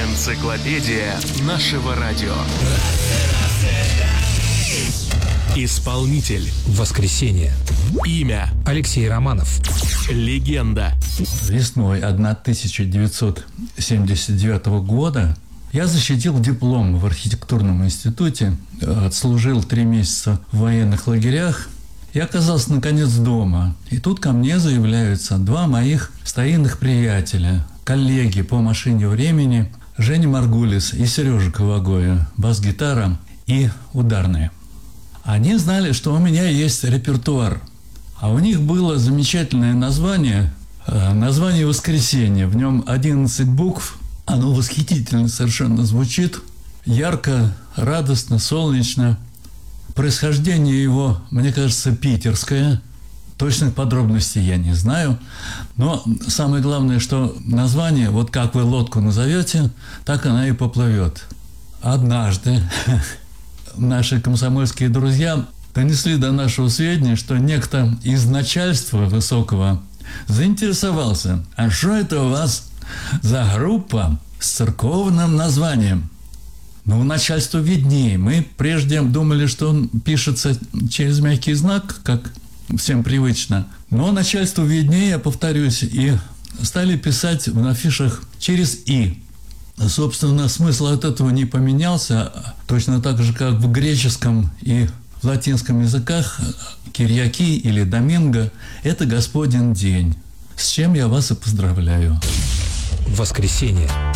Энциклопедия нашего радио. Исполнитель. Воскресенье. Имя. Алексей Романов. Легенда. Весной 1979 года я защитил диплом в архитектурном институте, отслужил 3 месяца в военных лагерях и оказался, наконец, дома. И тут ко мне заявляются 2 моих старинных приятеля, коллеги по машине времени, Женя Маргулис и Сережа Ковагоя, бас-гитара и ударные. Они знали, что у меня есть репертуар, а у них было замечательное название «Воскресенье». В нем 11 букв, оно восхитительно совершенно звучит, ярко, радостно, солнечно. Происхождение его, мне кажется, питерское. Точных подробностей я не знаю. Но самое главное, что название, вот как вы лодку назовете, так она и поплывет. Однажды наши комсомольские друзья донесли до нашего сведения, что некто из начальства высокого заинтересовался. А что это у вас за группа с церковным названием? Ну, начальству виднее. Мы прежде думали, что он пишется через мягкий знак, как всем привычно. Но начальству виднее, я повторюсь, и стали писать на афишах через «и». Собственно, смысл от этого не поменялся. Точно так же, как в греческом и в латинском языках Кирьяки или Доминго – это Господень день. С чем я вас и поздравляю. Воскресенье.